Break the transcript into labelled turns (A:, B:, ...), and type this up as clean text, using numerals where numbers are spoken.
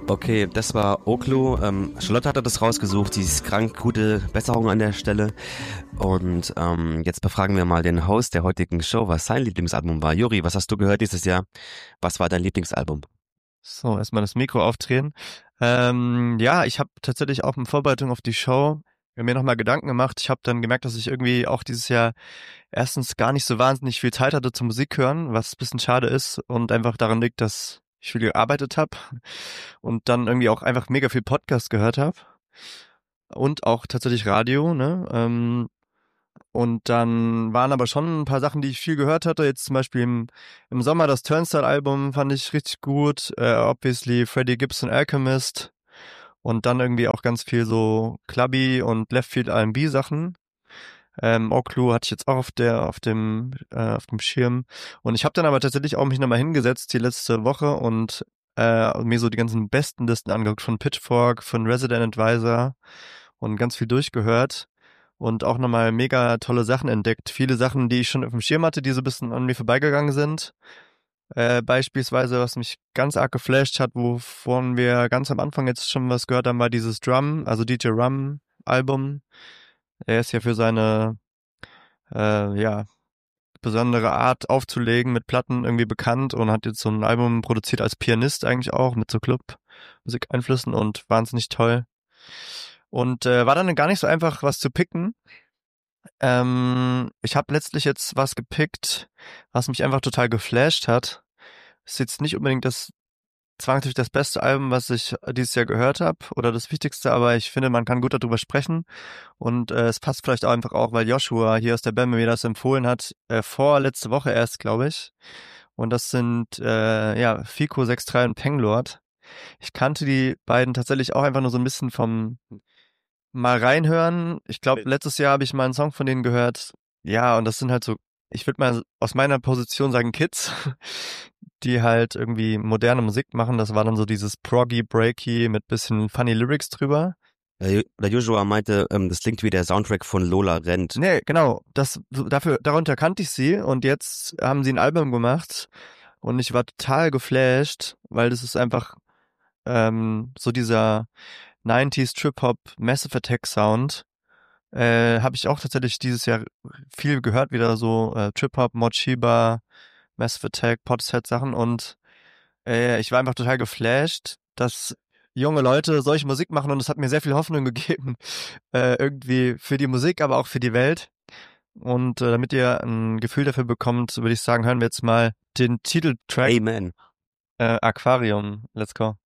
A: Okay, das war Oklo. Charlotte hatte das rausgesucht. Sie ist krank. Gute Besserung an der Stelle. Und jetzt befragen wir mal den Host der heutigen Show, was sein Lieblingsalbum war. Juri, was hast du gehört dieses Jahr? Was war dein Lieblingsalbum?
B: So, erstmal das Mikro aufdrehen. Ja, ich habe tatsächlich auch in Vorbereitung auf die Show mir nochmal Gedanken gemacht. Ich habe dann gemerkt, dass ich irgendwie auch dieses Jahr erstens gar nicht so wahnsinnig viel Zeit hatte zum Musik hören, was ein bisschen schade ist und einfach daran liegt, dass ich viel gearbeitet habe und dann irgendwie auch einfach mega viel Podcast gehört habe und auch tatsächlich Radio, ne? Und dann waren aber schon ein paar Sachen, die ich viel gehört hatte. Jetzt zum Beispiel im Sommer das Turnstile-Album fand ich richtig gut. Obviously Freddie Gibson Alchemist. Und dann irgendwie auch ganz viel so Clubby und Leftfield R&B Sachen. Oklu hatte ich jetzt auch auf dem Schirm. Und ich habe dann aber tatsächlich auch mich nochmal hingesetzt die letzte Woche und mir so die ganzen besten Listen angeguckt von Pitchfork, von Resident Advisor und ganz viel durchgehört und auch nochmal mega tolle Sachen entdeckt. Viele Sachen, die ich schon auf dem Schirm hatte, die so ein bisschen an mir vorbeigegangen sind. Beispielsweise, was mich ganz arg geflasht hat, wovon wir ganz am Anfang jetzt schon was gehört haben, war dieses Drum, also DJ Rum Album. Er ist ja für seine ja, besondere Art aufzulegen mit Platten irgendwie bekannt und hat jetzt so ein Album produziert als Pianist eigentlich auch mit so Club-Musikeinflüssen und wahnsinnig toll. Und war dann gar nicht so einfach, was zu picken. Ich habe letztlich jetzt was gepickt, was mich einfach total geflasht hat. Ist jetzt nicht unbedingt das zwangsläufig das beste Album, was ich dieses Jahr gehört habe oder das Wichtigste, aber ich finde, man kann gut darüber sprechen und es passt vielleicht auch einfach auch, weil Joshua hier aus der Band mir das empfohlen hat, vorletzte Woche erst, glaube ich. Und das sind ja Fico 6.3 und Penglord. Ich kannte die beiden tatsächlich auch einfach nur so ein bisschen vom mal reinhören. Ich glaube, letztes Jahr habe ich mal einen Song von denen gehört. Ja, und das sind halt so, ich würde mal aus meiner Position sagen Kids, die halt irgendwie moderne Musik machen. Das war dann so dieses Proggy, Breaky mit bisschen funny Lyrics drüber.
A: Der Joshua meinte, das klingt wie der Soundtrack von Lola Rent.
B: Nee, genau, darunter kannte ich sie und jetzt haben sie ein Album gemacht und ich war total geflasht, weil das ist einfach so dieser 90s Trip-Hop Massive Attack Sound. Habe ich auch tatsächlich dieses Jahr viel gehört, wieder so Trip-Hop, Mochiba, Massive Attack, Podset Sachen und ich war einfach total geflasht, dass junge Leute solche Musik machen und es hat mir sehr viel Hoffnung gegeben, irgendwie für die Musik, aber auch für die Welt. Und damit ihr ein Gefühl dafür bekommt, würde ich sagen, hören wir jetzt mal den Titeltrack
A: Amen.
B: Aquarium. Let's go.